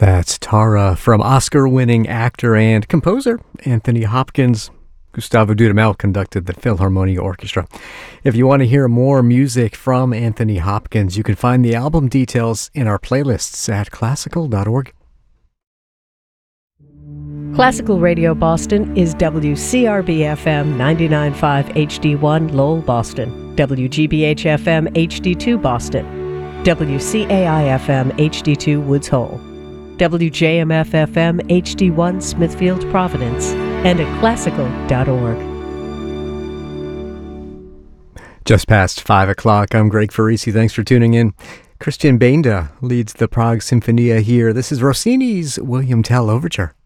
That's Tara from Oscar-winning actor and composer Anthony Hopkins. Gustavo Dudamel conducted the Philharmonia Orchestra. If you want to hear more music from Anthony Hopkins, you can find the album details in our playlists at classical.org. Classical Radio Boston is WCRB-FM 99.5 HD1 Lowell, Boston, WGBH-FM HD2 Boston, WCAI-FM HD2 Woods Hole, WJMF-FM HD1 Smithfield, Providence, and at classical.org. Just past 5 o'clock, I'm Greg Farisi. Thanks for tuning in. Christian Benda leads the Prague Sinfonia here. This is Rossini's William Tell Overture.